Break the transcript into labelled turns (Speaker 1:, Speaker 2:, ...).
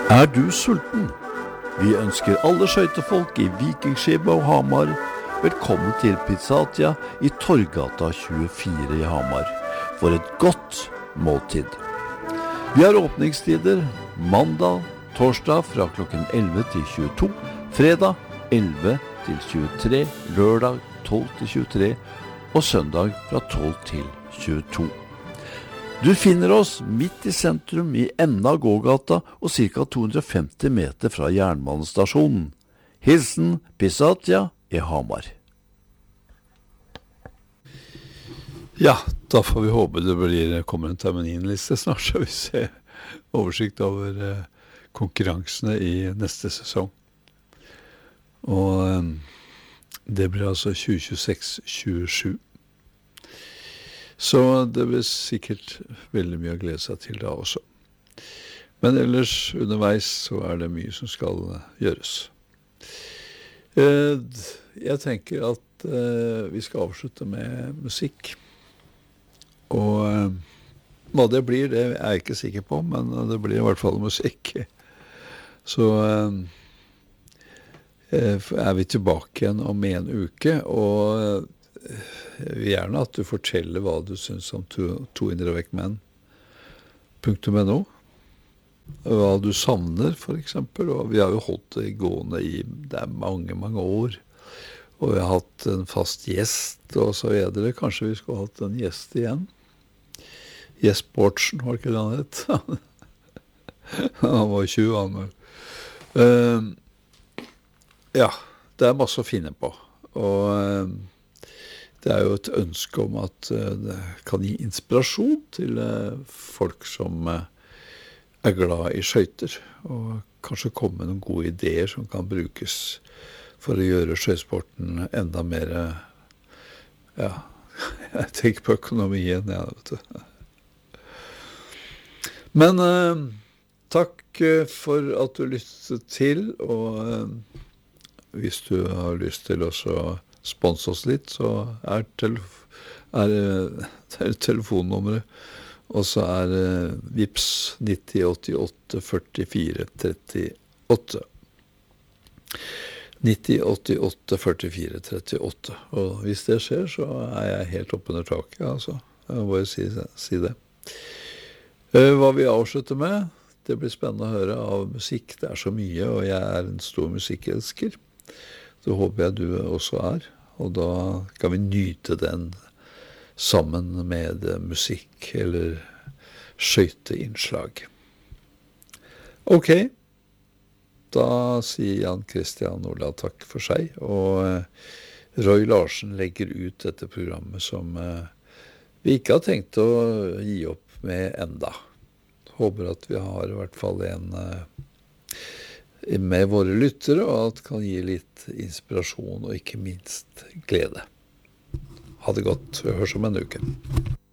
Speaker 1: Er du sulten? Vi ønsker alle skøytefolk i Vikingskipet og Hamar velkommen til Pizzatia i Torggata 24 i Hamar for et godt måltid. Vi har åpningstider mandag, torsdag fra klokken 11 til 22, fredag 11 til 23, lørdag 12 til 23 og søndag fra 12 til 22. Du finner oss midt i sentrum i enden av gågata og ca. 250 meter fra jernbanestasjonen. Hilsen Pizzatia i Hamar.
Speaker 2: Ja, da får vi håpe det kommer en terminliste snart, så vi ser oversikt over konkurransene i neste sesong. Og det blir altså 2026-27. Så det blir sikkert veldig mye å glede seg til da også. Men ellers underveis så det mye som skal gjøres. Jeg tenker at vi skal avslutte med musikk. Og hva det blir, det jeg ikke sikker på, men det blir i hvert fall musikk. Så vi tilbake igjen om en uke, og jeg vil gjerne at du forteller hva du synes om to indre vekk-menn.no. Hva du savner, for eksempel. Og vi har jo holdt det gående i mange, mange år. Og vi har hatt en fast gjest, og så videre. Kanskje vi skulle hatt en gjest igjen. Gjest Bortsen, var ikke det han het? Han var 20 år. Ja, det masse å finne på. Og det jo et ønske om at det kan gi inspirasjon til folk som glad i skøyter, og kanskje komme med noen gode ideer som kan brukes for å gjøre skøytesporten enda mer, ja, jeg tenker på økonomien, ja, vet du. Men takk for at du lyttet til, og hvis du har lyst til å sponse oss litt, så telefonnummeret, og så Vips 9088 44 38. 9088 44 38. Og hvis det skjer, så jeg helt oppe under taket, altså. Jeg må bare si det. Hva vi avslutter med, det blir spennende å høre av musikk. Det så mye, og jeg en stor musikkelsker. Det håper jeg du også og da kan vi nyte den sammen med musikk eller skøyteinnslag. Ok, da sier Jan Christian Ola takk for seg, og Roy Larsen legger ut dette programmet som vi ikke har tenkt å gi opp med enda. Håper at vi har i hvert fall en med våre lyttere, og at det kan gi litt inspirasjon og ikke minst glede. Ha det godt. Vi høres om en uke.